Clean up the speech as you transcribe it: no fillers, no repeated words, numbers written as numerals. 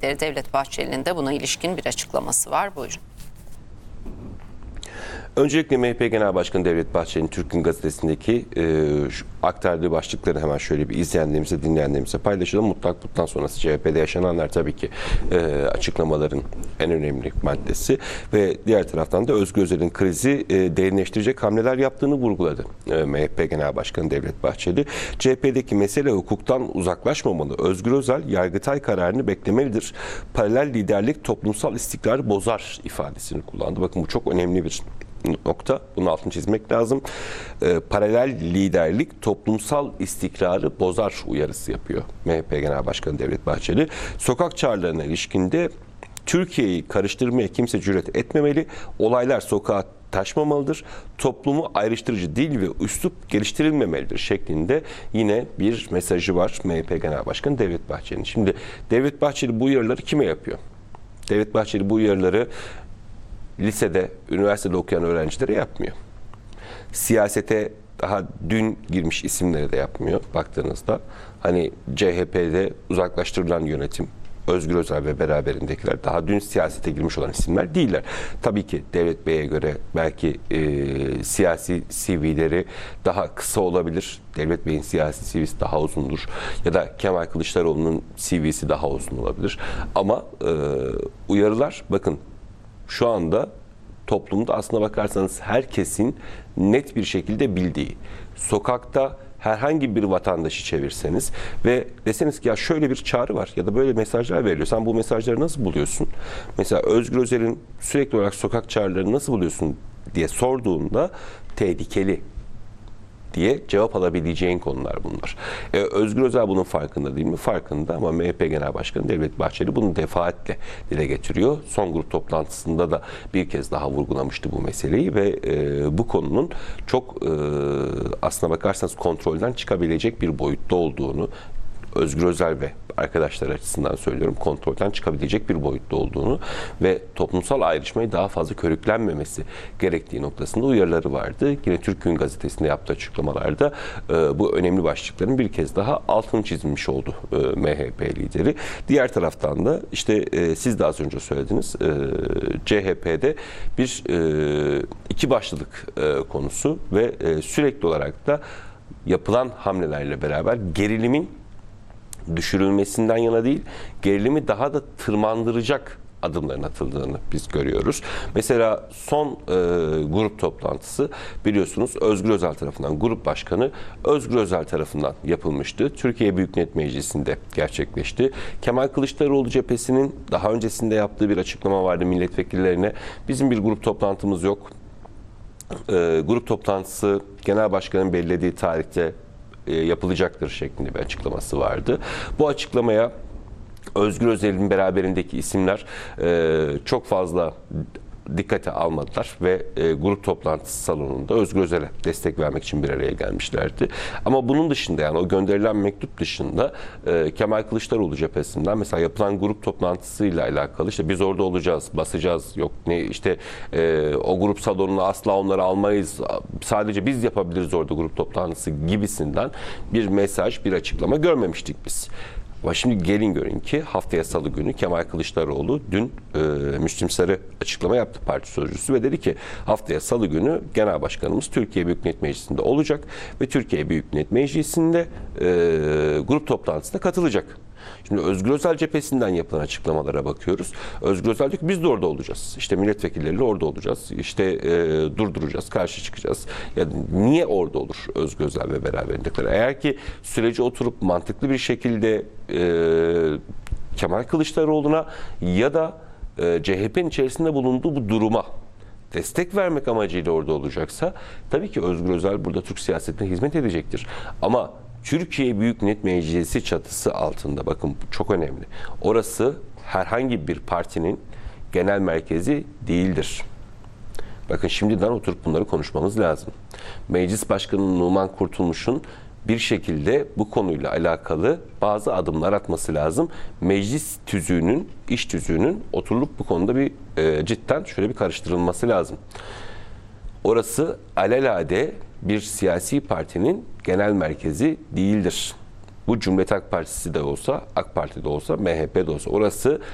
lideri Devlet Bahçeli'nin de buna ilişkin bir açıklaması var. Buyurun. Öncelikle MHP Genel Başkanı Devlet Bahçeli'nin Türk Gün Gazetesi'ndeki aktardığı başlıkları hemen şöyle bir izleyenlerimize, dinleyenlerimize paylaşalım. Mutluluktan sonrası CHP'de yaşananlar tabii ki açıklamaların en önemli maddesi ve diğer taraftan da Özgür Özel'in krizi derinleştirecek hamleler yaptığını vurguladı MHP Genel Başkanı Devlet Bahçeli. CHP'deki mesele hukuktan uzaklaşmamalı. Özgür Özel Yargıtay kararını beklemelidir. Paralel liderlik toplumsal istikrarı bozar ifadesini kullandı. Bakın bu çok önemli bir nokta. Bunun altını çizmek lazım. Paralel liderlik toplumsal istikrarı bozar uyarısı yapıyor MHP Genel Başkanı Devlet Bahçeli. Sokak çağrılarına ilişkinde Türkiye'yi karıştırmaya kimse cüret etmemeli. Olaylar sokağa taşmamalıdır. Toplumu ayrıştırıcı dil ve üslup geliştirilmemelidir şeklinde yine bir mesajı var MHP Genel Başkanı Devlet Bahçeli'nin. Şimdi Devlet Bahçeli bu uyarıları kime yapıyor? Devlet Bahçeli bu uyarıları lisede, üniversitede okuyan öğrencilere yapmıyor. Siyasete daha dün girmiş isimlere de yapmıyor baktığınızda. Hani CHP'de uzaklaştırılan yönetim, Özgür Özel ve beraberindekiler daha dün siyasete girmiş olan isimler değiller. Tabii ki Devlet Bey'e göre belki siyasi CV'leri daha kısa olabilir. Devlet Bey'in siyasi CV'si daha uzundur. Ya da Kemal Kılıçdaroğlu'nun CV'si daha uzun olabilir. Ama uyarılar bakın şu anda toplumda aslına bakarsanız herkesin net bir şekilde bildiği, sokakta herhangi bir vatandaşı çevirseniz ve deseniz ki ya şöyle bir çağrı var ya da böyle mesajlar veriliyor. Sen bu mesajları nasıl buluyorsun? Mesela Özgür Özel'in sürekli olarak sokak çağrılarını nasıl buluyorsun diye sorduğunda tehlikeli diye cevap alabileceğin konular bunlar. Özgür Özel bunun farkında değil mi? Farkında ama MHP Genel Başkanı Devlet Bahçeli bunu defaatle dile getiriyor. Son grup toplantısında da bir kez daha vurgulamıştı bu meseleyi ve bu konunun çok aslına bakarsanız kontrolden çıkabilecek bir boyutta olduğunu, Özgür Özel ve arkadaşlar açısından söylüyorum, kontrolden çıkabilecek bir boyutta olduğunu ve toplumsal ayrışmayı daha fazla körüklenmemesi gerektiği noktasında uyarıları vardı. Yine Türk Gün Gazetesi'nde yaptığı açıklamalarda bu önemli başlıkların bir kez daha altını çizilmiş oldu MHP lideri. Diğer taraftan da işte siz de az önce söylediniz, CHP'de bir iki başlılık konusu ve sürekli olarak da yapılan hamlelerle beraber gerilimin düşürülmesinden yana değil, gerilimi daha da tırmandıracak adımların atıldığını biz görüyoruz. Mesela son grup toplantısı biliyorsunuz Özgür Özel tarafından, grup başkanı Özgür Özel tarafından yapılmıştı. Türkiye Büyük Millet Meclisi'nde gerçekleşti. Kemal Kılıçdaroğlu cephesinin daha öncesinde yaptığı bir açıklama vardı milletvekillerine. Bizim bir grup toplantımız yok. Grup toplantısı genel başkanın belirlediği tarihte yapılacaktır şeklinde bir açıklaması vardı. Bu açıklamaya Özgür Özel'in beraberindeki isimler çok fazla dikkate almadılar ve grup toplantısı salonunda Özgür Özel'e destek vermek için bir araya gelmişlerdi. Ama bunun dışında yani o gönderilen mektup dışında Kemal Kılıçdaroğlu cephesinden mesela yapılan grup toplantısıyla alakalı işte biz orada olacağız, basacağız, yok ne işte o grup salonuna asla onları almayız, sadece biz yapabiliriz orada grup toplantısı gibisinden bir mesaj, bir açıklama görmemiştik biz. Ama şimdi gelin görün ki haftaya Salı günü Kemal Kılıçdaroğlu dün Müslim Sarı açıklama yaptı, parti sözcüsü, ve dedi ki haftaya Salı günü Genel Başkanımız Türkiye Büyük Millet Meclisi'nde olacak ve Türkiye Büyük Millet Meclisi'nde grup toplantısına katılacak. Şimdi Özgür Özel cephesinden yapılan açıklamalara bakıyoruz. Özgür Özel diyor ki biz de orada olacağız. İşte milletvekilleriyle orada olacağız. İşte durduracağız, karşı çıkacağız. Ya niye orada olur Özgür Özel ve beraberindekiler? Eğer ki süreci oturup mantıklı bir şekilde Kemal Kılıçdaroğlu'na ya da CHP'nin içerisinde bulunduğu bu duruma destek vermek amacıyla orada olacaksa tabii ki Özgür Özel burada Türk siyasetine hizmet edecektir. Ama Türkiye Büyük Millet Meclisi çatısı altında, bakın çok önemli, orası herhangi bir partinin genel merkezi değildir. Bakın şimdiden oturup bunları konuşmamız lazım. Meclis Başkanı Numan Kurtulmuş'un bir şekilde bu konuyla alakalı bazı adımlar atması lazım. Meclis tüzüğünün, iş tüzüğünün oturulup bu konuda bir cidden şöyle bir karıştırılması lazım. Orası alelade bir siyasi partinin genel merkezi değildir. Bu Cumhuriyet Halk Partisi de olsa, AK Parti de olsa, MHP de olsa orası